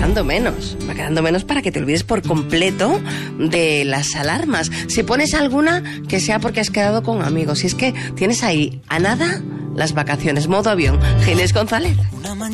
quedando menos. Va quedando menos para que te olvides por completo de las alarmas. Si pones alguna, que sea porque has quedado con amigos. Si es que tienes ahí a nada las vacaciones. Modo avión. Ginés González.